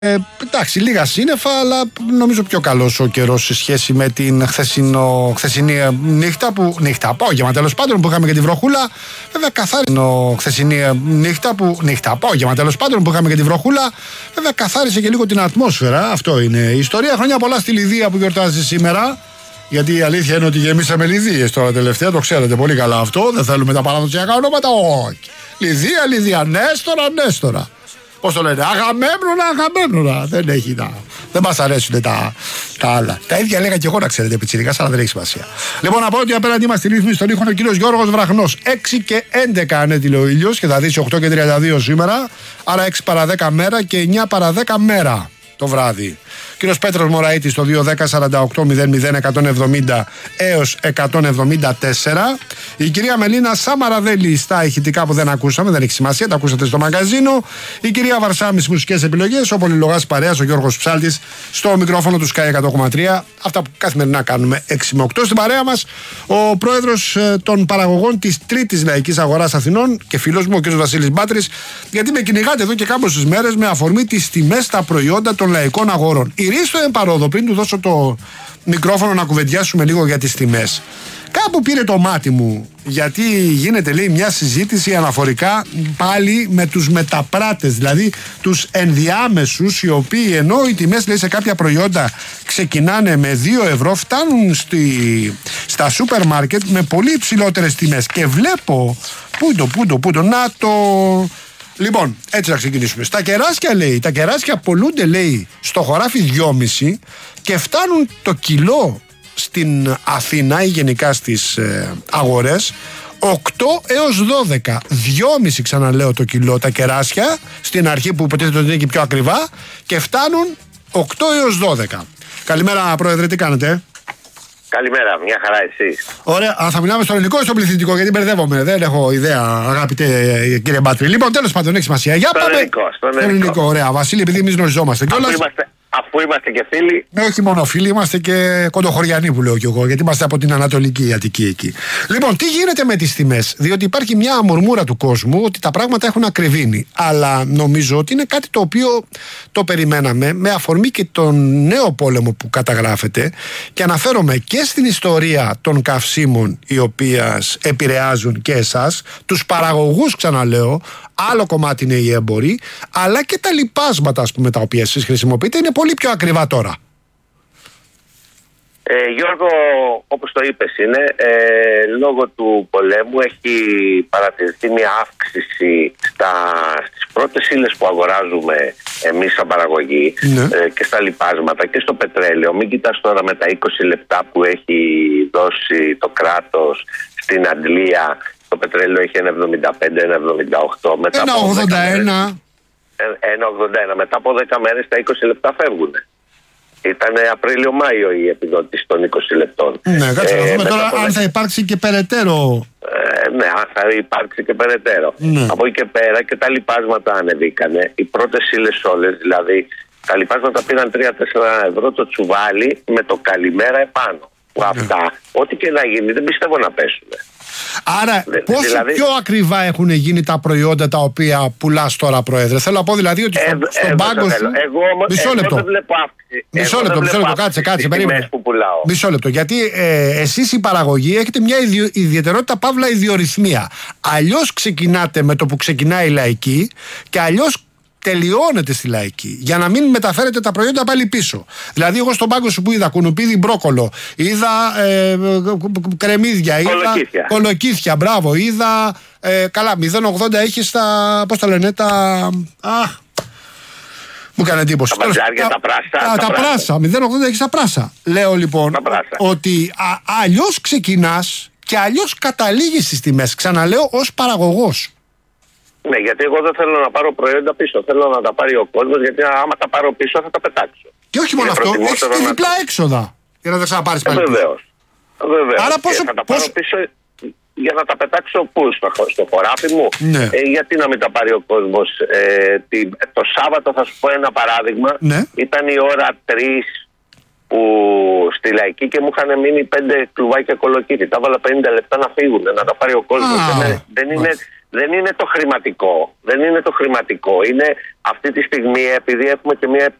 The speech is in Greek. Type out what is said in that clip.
Εντάξει, λίγα σύννεφα, αλλά νομίζω πιο καλός ο καιρός σε σχέση με την χθεσινή νύχτα, απόγευμα τέλος πάντων που είχαμε και τη βροχούλα. Βέβαια απόγευμα τέλος πάντων που είχαμε και τη βροχούλα. Βέβαια καθάρισε και λίγο την ατμόσφαιρα. Αυτό είναι η ιστορία. Χρόνια πολλά στη Λιδία που γιορτάζει σήμερα. Γιατί η αλήθεια είναι ότι γεμίσαμε Λιδίες τώρα τελευταία, το ξέρετε πολύ καλά αυτό. Δεν θέλουμε τα παραδοσιακά ονόματα, όχι. Λιδία, Νέστορα. Πώς το λένε, Αγαμέμνονα. Δεν μας αρέσουν τα άλλα. Τα ίδια λέγα και εγώ, να ξέρετε, πιτσιρικάς, αλλά δεν έχει σημασία. Λοιπόν, από ό,τι απέναντι είμαστε ρύθμιση στον ήχο ο κύριος Γιώργος Βραχνός. 6 και 11 ανέτειλε ο ήλιος και θα δείξει 8 και 32 σήμερα. Άρα 6 παρά 10 μέρα και 9 παρά 10 μέρα το βράδυ. Κύριος Πέτρος Μωραΐτης στο 210-48-00-170 έως 174. Η κυρία Μελίνα Σαμαραδέλη στα ηχητικά που δεν ακούσαμε, δεν έχει σημασία, τα ακούσατε στο μαγκαζίνο. Η κυρία Βαρσάμι στις μουσικές επιλογές, ο πολυλογάς παρέας, ο Γιώργος Ψάλτης στο μικρόφωνο του Sky 100,3. Αυτά που καθημερινά κάνουμε 6 με 8 στην παρέα μας. Ο πρόεδρος των παραγωγών της Τρίτης Λαϊκής Αγοράς Αθηνών και φίλος μου, ο κύριος Βασίλης Μπάτρης, γιατί με κυνηγάτε εδώ και κάμποσες μέρες με αφορμή τις τιμές στα προϊόντα των λαϊκών αγορών. Ρίστο εμπαρόδο, πριν του δώσω το μικρόφωνο να κουβεντιάσουμε λίγο για τις τιμές. Κάπου πήρε το μάτι μου, γιατί γίνεται, λέει, μια συζήτηση αναφορικά πάλι με τους μεταπράτες, δηλαδή τους ενδιάμεσους, οι οποίοι ενώ οι τιμές, λέει, σε κάποια προϊόντα ξεκινάνε με 2 ευρώ, φτάνουν στα σούπερ μάρκετ με πολύ υψηλότερες τιμές. Και βλέπω, πού να το... Λοιπόν, έτσι να ξεκινήσουμε. Στα κεράσια, λέει, τα κεράσια πολλούνται, λέει, στο χωράφι 2,5 και φτάνουν το κιλό στην Αθήνα ή γενικά στις αγορές 8 έως 12. 2,5 ξαναλέω το κιλό τα κεράσια, στην αρχή που υποτίθεται ότι είναι και πιο ακριβά, και φτάνουν 8 έως 12. Καλημέρα, πρόεδρε, τι κάνετε? Καλημέρα, μια χαρά εσείς. Ωραία, θα μιλάμε στο ελληνικό ή στο πληθυντικό, γιατί μπερδεύομαι, δεν έχω ιδέα, αγαπητέ κύριε Μπάτρη. Λοιπόν, τέλος πάντων, έχει σημασία. Για πάμε. Στον ελληνικό, ωραία. Βασίλη, επειδή εμείς γνωριζόμαστε κιόλας. Αφού είμαστε και φίλοι. Όχι μόνο φίλοι, είμαστε και κοντοχωριανοί που λέω κι εγώ, γιατί είμαστε από την Ανατολική Αττική εκεί. Λοιπόν, τι γίνεται με τις τιμές? Διότι υπάρχει μια αμορμούρα του κόσμου ότι τα πράγματα έχουν ακριβήνει. Αλλά νομίζω ότι είναι κάτι το οποίο το περιμέναμε με αφορμή και τον νέο πόλεμο που καταγράφεται, και αναφέρομαι και στην ιστορία των καυσίμων, οι οποίες επηρεάζουν και εσάς, τους παραγωγούς, ξαναλέω. Άλλο κομμάτι είναι οι έμποροι, αλλά και τα λιπάσματα, ας πούμε, τα οποία εσείς χρησιμοποιείτε, είναι πολύ πιο ακριβά τώρα. Γιώργο, όπως το είπες, είναι λόγω του πολέμου έχει παρατηρηθεί μια αύξηση στις πρώτες ύλες που αγοράζουμε εμείς σαν παραγωγή, και στα λιπάσματα και στο πετρέλαιο. Μην κοιτάς τώρα με τα 20 λεπτά που έχει δώσει το κράτος στην αντλία. Το πετρέλαιο έχει 1,75-1,78. Μετά 1,81. 1,81. Μετά από 10 μέρες τα 20 λεπτά φεύγουν. Ήταν Απρίλιο-Μάιο η επιδότηση των 20 λεπτών. Ναι, κάτσε να δούμε τώρα αν θα υπάρξει και περαιτέρω. Ναι, αν θα υπάρξει και περαιτέρω. Ναι. Από εκεί και πέρα και τα λιπάσματα ανεβήκανε. Οι πρώτες ύλες όλες, δηλαδή τα λιπάσματα πήραν 3-4 ευρώ το τσουβάλι με το καλημέρα επάνω. Που αυτά, ό,τι και να γίνει, δεν πιστεύω να πέσουν. Άρα, πόσο δηλαδή, πιο ακριβά έχουν γίνει τα προϊόντα τα οποία πουλάς τώρα, πρόεδρε? Θέλω να πω δηλαδή ότι στον πάγκο σου. Μισό λεπτό. Δεν βλέπω αύξηση. Μισό λεπτό, κάτσε, περίμενε. Μισό λεπτό. Γιατί εσείς οι παραγωγοί έχετε μια ιδιαιτερότητα, παύλα ιδιορυθμία. Αλλιώς ξεκινάτε με το που ξεκινάει η λαϊκή και αλλιώς τελειώνεται στη λαϊκή, για να μην μεταφέρετε τα προϊόντα πάλι πίσω. Δηλαδή, εγώ στον πάγκο σου που είδα κουνουπίδι μπρόκολο, είδα κρεμμύδια, είδα κολοκύθια, μπράβο, είδα. Καλά, 0,80 έχει στα. Πώς τα λένε, τα. Μου έκανε εντύπωση. Τα μπατζάρια, τα πράσα. Τα πράσα. 0,80 έχει τα πράσα. Λέω λοιπόν ότι αλλιώς ξεκινάς και αλλιώς καταλήγεις στις τιμές. Ξαναλέω, ως παραγωγός. Ναι, γιατί εγώ δεν θέλω να πάρω προϊόντα πίσω. Θέλω να τα πάρει ο κόσμος, γιατί άμα τα πάρω πίσω θα τα πετάξω. Και όχι μόνο αυτό, έχεις και διπλά έξοδα για να δεν ξαναπάρεις πάλι. Βεβαίως. Άρα θα τα πάρω πίσω για να τα πετάξω πού, στο χωράφι μου. Ναι. Γιατί να μην τα πάρει ο κόσμος? Το Σάββατο, θα σου πω ένα παράδειγμα. Ναι. Ήταν η ώρα 3 που στη λαϊκή και μου είχαν μείνει 5 κλουβάκια κολοκύθι. Τα έβαλα 50 λεπτά να φύγουν, να τα πάρει ο κόσμος. δεν είναι το χρηματικό. Δεν είναι το χρηματικό. Είναι αυτή τη στιγμή, επειδή έχουμε και μια